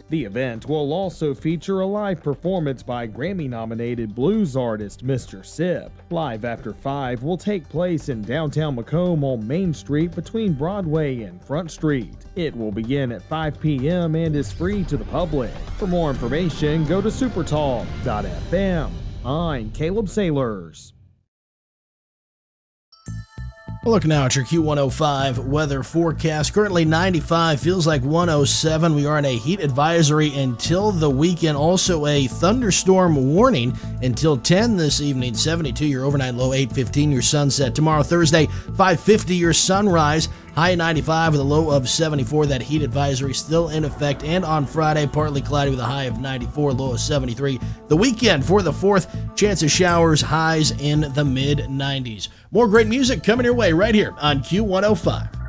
The event will also feature a live performance by Grammy-nominated blues artist Mr. Sip. Live After 5 will take place in downtown Macomb on Main Street between Broadway and Front Street. It will begin at 5 p.m. and is free to the public. For more information, go to supertalk.fm. I'm Caleb Sailors. We'll look now at your Q105 weather forecast. Currently 95, feels like 107. We are in a heat advisory until the weekend. Also a thunderstorm warning until 10 this evening. 72 your overnight low, 8:15 your sunset. Tomorrow Thursday, 5:50 your sunrise. High 95 with a low of 74. That heat advisory still in effect. And on Friday, partly cloudy with a high of 94, low of 73. The weekend for the 4th, chance of showers, highs in the mid-90s. More great music coming your way right here on Q105.